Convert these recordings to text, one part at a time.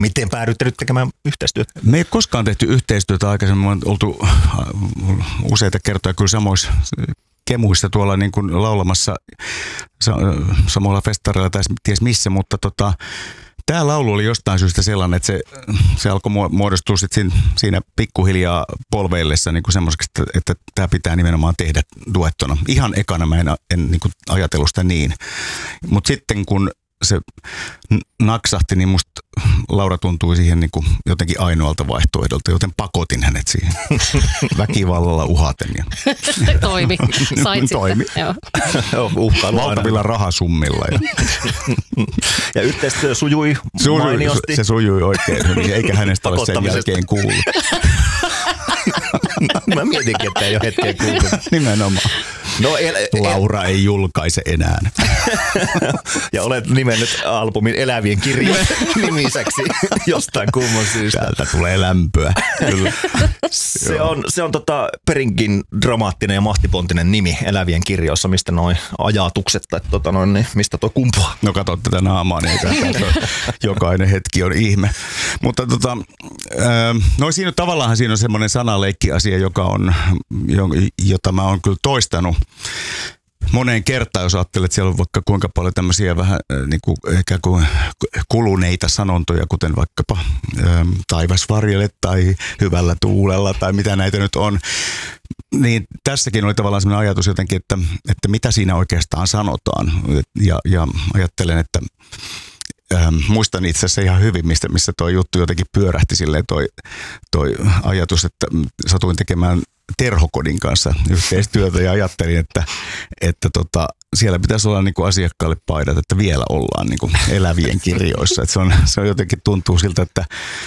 Miten päädyitte nyt tekemään yhteistyötä? Me ei koskaan tehty yhteistyötä aikaisemmin. Me on oltu useita kertoja kyllä samoissa kemuissa tuolla niin kuin laulamassa samoilla festareilla tai ties missä, mutta tämä laulu oli jostain syystä sellainen, että se alkoi muodostua sitten siinä pikkuhiljaa polveillessa niin kuin semmoiseksi, että tämä pitää nimenomaan tehdä duettona. Ihan ekana mä en niin kuin ajatellut sitä niin. Mutta sitten kun se naksahti, niin musta Laura tuntui siihen niin kuin jotenkin ainoalta vaihtoehdolta, joten pakotin hänet siihen väkivallalla uhaten. Toimi. Sait Toimi. Sitten. Valtavilla rahasummilla. Ja yhteistyö sujui mainiosti. Se sujui oikein hyvin, eikä hänestä ole sen jälkeen kuullut. Mä mietinkin, että ei ole hetken kuullut. Nimenomaan. No, Laura ei julkaise enää. Ja olet nimennyt albumin Elävien kirjojen nimiseksi jostain kumman syystä. Täältä tulee lämpöä. Kyllä. Se on perinkin dramaattinen ja mahtipontinen nimi Elävien kirjoissa. Mistä noi ajatukset tai niin mistä toi kumpuaa? No kato tätä naamaa, niin jokainen hetki on ihme. Mutta siinä tavallaan siinä on semmoinen sanaleikki-asia, jota mä oon kyllä toistanut moneen kertaan, jos ajattelet, että siellä on vaikka kuinka paljon tämmöisiä vähän niin kuin ikään kuin kuluneita sanontoja, kuten vaikkapa taivas varjele tai hyvällä tuulella tai mitä näitä nyt on. Niin tässäkin oli tavallaan semmoinen ajatus jotenkin, että mitä siinä oikeastaan sanotaan. Ja ajattelen, että muistan itse asiassa ihan hyvin, missä toi juttu jotenkin pyörähti silleen toi ajatus, että satuin tekemään Terhokodin kanssa yhteistyötä ja ajattelin, että siellä pitäisi olla niin kuin asiakkaalle paidat, että vielä ollaan niin kuin Elävien kirjoissa. Että se on jotenkin tuntuu siltä, että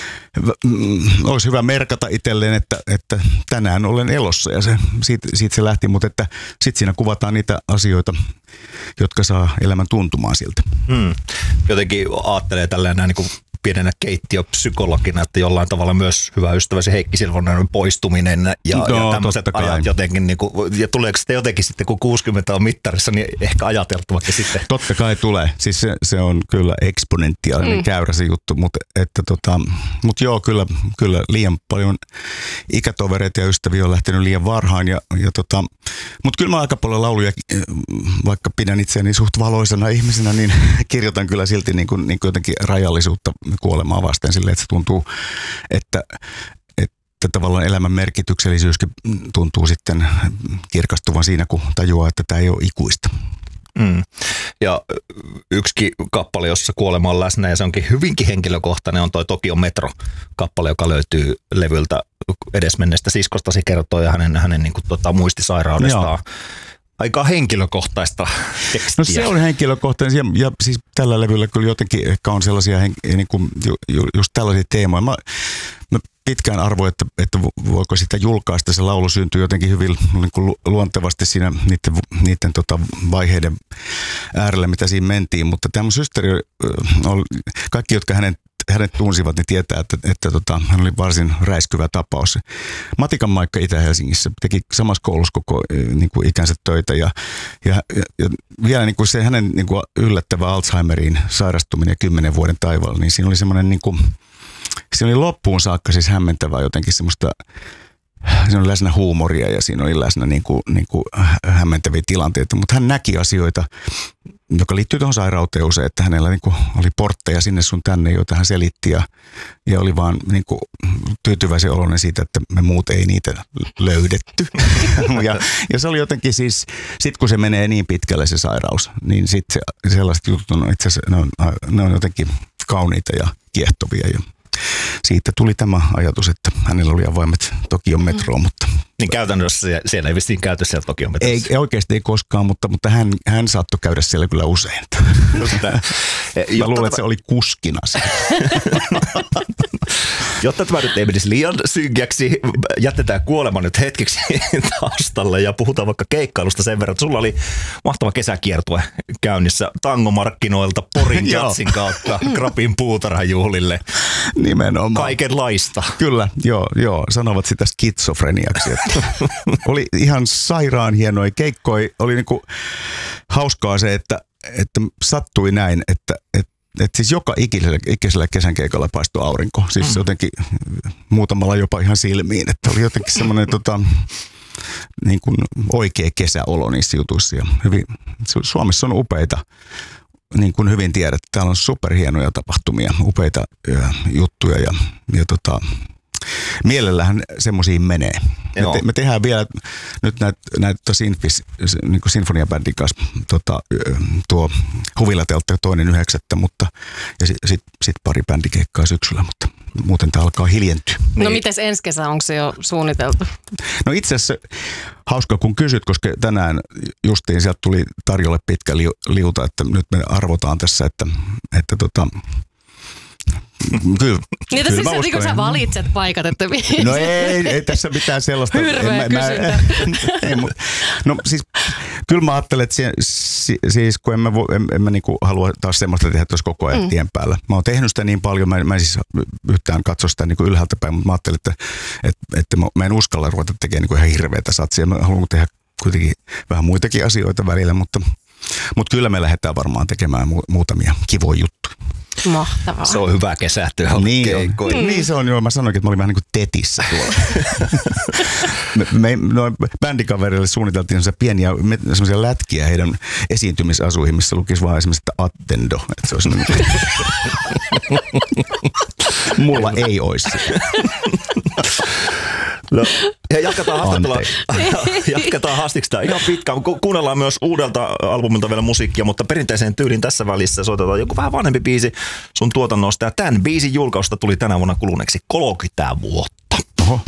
olisi hyvä merkata itselleen, että tänään olen elossa ja siitä se lähti, mutta että sitten siinä kuvataan niitä asioita, jotka saa elämän tuntumaan siltä. Jotenkin ajattelee tällainen niin kuin pienenä keittiöpsykologina, että jollain tavalla myös hyvä ystäväsi Heikki Silvonen poistuminen ja tämmöiset ajat jotenkin, niin kuin, ja tuleeko sitten jotenkin sitten, kun 60 on mittarissa, niin ehkä ajateltu vaikka sitten? Totta kai tulee. Siis se on kyllä eksponentiaalinen käyrä se juttu, mutta joo, kyllä liian paljon ikätovereita ja ystäviä on lähtenyt liian varhain, mutta kyllä mä aika paljon lauluja, vaikka pidän itseäni suht valoisena ihmisenä, niin kirjoitan kyllä silti niin kuin jotenkin rajallisuutta kuolemaa vasten silleen, että se tuntuu, että tavallaan elämän merkityksellisyyskin tuntuu sitten kirkastuvan siinä, kun tajuaa, että tämä ei ole ikuista. Ja yksikin kappale, jossa kuolema on läsnä, ja se onkin hyvinkin henkilökohtainen, on toi Tokion Metro-kappale, joka löytyy levyltä edesmenneestä siskostasi kertoo ja hänen niin kuin, muistisairaudestaan. Joo. Aika henkilökohtaista tekstiä. No se on henkilökohtainen ja siis tällä levyllä kyllä jotenkin ehkä on sellaisia niin kuin just tällaisia teemoja. Mä pitkään arvoin, että voiko sitä julkaista. Se laulu syntyi jotenkin hyvin niin kuin luontevasti siinä niiden vaiheiden äärellä, mitä siinä mentiin. Mutta tämä mun systeri, kaikki jotka hänet tunsivat, niin tietää, että hän oli varsin räiskyvä tapaus. Matikan Maikka Itä-Helsingissä teki samassa koulussa koko niin kuin ikänsä töitä ja vielä niin kuin se hänen niin kuin yllättävä Alzheimeriin sairastuminen 10 vuoden taivaalla, niin siinä oli semmoinen niin kuin, siinä oli loppuun saakka siis hämmentävää jotenkin semmoista, siinä oli läsnä huumoria ja siinä oli läsnä niin kuin hämmentäviä tilanteita, mutta hän näki asioita, joka liittyy tuohon sairauteen usein, että hänellä niin kuin oli portteja sinne sun tänne, joita hän selitti ja oli vaan niin kuin tyytyväisen oloinen siitä, että me muut ei niitä löydetty. ja se oli jotenkin siis, sit kun se menee niin pitkälle se sairaus, niin sitten sellaiset jutut on itse asiassa, ne on jotenkin kauniita ja kiehtovia ja siitä tuli tämä ajatus, että hänellä oli avaimet Tokion metroon, mutta... Niin käytännössä siellä ei vissiin käyty siellä Tokion metrossa. Ei oikeasti ei koskaan, mutta hän saattoi käydä siellä kyllä usein. Mä luulen, että se oli kuskina siellä. Jotta tämä nyt ei menisi liian synkäksi, jätetään kuolema nyt hetkeksi taustalle ja puhutaan vaikka keikkailusta sen verran, että sulla oli mahtava kesäkiertue käynnissä tangomarkkinoilta Porin jatsin kautta Krapin puutarhajuhlille. Nimenomaan. Kaikenlaista. Kyllä, joo. Sanovat sitä skitsofreniaksi. Oli ihan sairaan hienoja keikkoja. Oli niinku hauskaa se, että sattui näin, että siis joka ikisellä kesänkeikalla paistoi aurinko. Siis jotenkin muutamalla jopa ihan silmiin, että oli jotenkin semmoinen niin kuin oikea kesäolo niissä jutuissa. Ja Suomessa on upeita, niin kuin hyvin tiedät, täällä on superhienoja tapahtumia, upeita juttuja ja mielellähän semmoisiin menee. Me tehdään vielä nyt näitä sinfoniabändin kanssa tuo Huvilateltta 2.9. mutta ja sit pari bändikeikkaa syksyllä, mutta muuten tämä alkaa hiljentyä. No mites ensi kesä, onko se jo suunniteltu? No itse asiassa hauska kun kysyt, koska tänään justiin sieltä tuli tarjolle pitkä liuta, että nyt me arvotaan tässä, että Kyllä. Niitä siis niin sä valitset paikat, että... No ei tässä mitään sellaista. Hirveä kysyntä. No siis kyllä mä ajattelen, että siis kun en mä niinku halua taas semmoista tehdä tuossa koko ajan tien päällä. Mä oon tehnyt sitä niin paljon, mä en siis yhtään katso sitä niinku ylhäältä päin, mutta mä ajattelin, että mä en uskalla ruveta tekemään niinku ihan hirveätä satsia. Mä haluan tehdä kuitenkin vähän muitakin asioita välillä, mutta kyllä me lähdetään varmaan tekemään muutamia kivoja juttuja. Mahtavaa. Se on hyvä kesätyö. Niin se on, joo. Mä sanoinkin, että mä olin vähän niin kuin tetissä tuolla. me bändikaverille suunniteltiin sellaisia lätkiä heidän esiintymisasuihin, missä lukisi vaan esimerkiksi, että attendo. Että se olisi mulla ei olisi. No, ja jatketaan haastiksi ihan pitkään. Kuunnellaan myös uudelta albumilta vielä musiikkia, mutta perinteiseen tyyliin tässä välissä soitetaan joku vähän vanhempi biisi sun tuotannosta. Ja tämän biisin julkausta tuli tänä vuonna kuluneeksi 30 vuotta.